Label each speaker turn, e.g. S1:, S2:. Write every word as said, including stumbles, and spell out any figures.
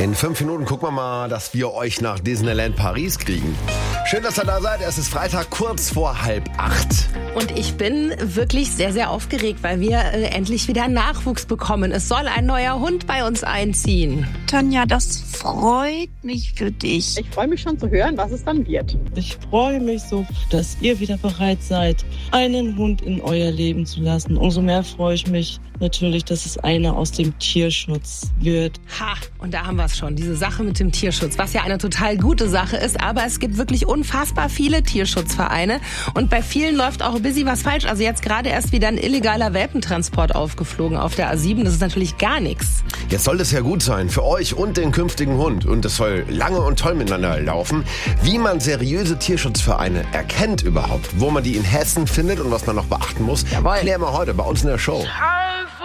S1: In fünf Minuten gucken wir mal, dass wir euch nach Disneyland Paris kriegen. Schön, dass ihr da seid. Es ist Freitag, kurz vor halb acht.
S2: Und ich bin wirklich sehr, sehr aufgeregt, weil wir äh, endlich wieder Nachwuchs bekommen. Es soll ein neuer Hund bei uns einziehen.
S3: Tanja, das freut mich für dich.
S4: Ich freue mich schon zu hören, was es dann wird.
S5: Ich freue mich so, dass ihr wieder bereit seid, einen Hund in euer Leben zu lassen. Umso mehr freue ich mich natürlich, dass es einer aus dem Tierschutz wird.
S2: Ha, und da haben wir es schon, diese Sache mit dem Tierschutz, was ja eine total gute Sache ist, aber es gibt wirklich unfassbar viele Tierschutzvereine und bei vielen läuft auch ein bisschen was falsch. Also jetzt gerade erst wieder ein illegaler Welpentransport aufgeflogen auf der A sieben, das ist natürlich gar nichts.
S1: Jetzt soll es ja gut sein für euch und den künftigen Hund und es soll lange und toll miteinander laufen. Wie man seriöse Tierschutzvereine erkennt überhaupt, wo man die in Hessen findet und was man noch beachten muss,
S2: Jawohl.
S1: klären wir heute bei uns in der Show.